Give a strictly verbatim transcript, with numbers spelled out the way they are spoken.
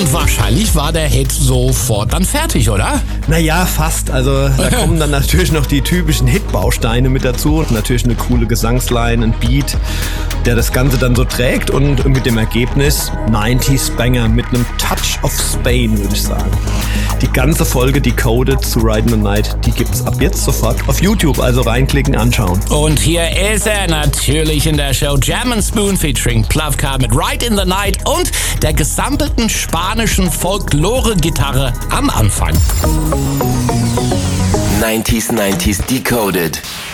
Und wahrscheinlich war der Hit sofort dann fertig, oder? Naja, fast. Also da kommen dann natürlich noch die typischen Hitbausteine mit dazu. Und natürlich eine coole Gesangsline, ein Beat, der das Ganze dann so trägt. Und mit dem Ergebnis neunziger Banger mit einem Touch of Spain, würde ich sagen. Die ganze Folge Decoded zu Ride in the Night, die gibt's ab jetzt sofort auf YouTube. Also reinklicken, anschauen. Und hier ist er natürlich in der Show Jam and Spoon featuring Plavka mit Ride in the Night und der gesampelten spanischen Folklore-Gitarre am Anfang. neunziger neunziger Decoded.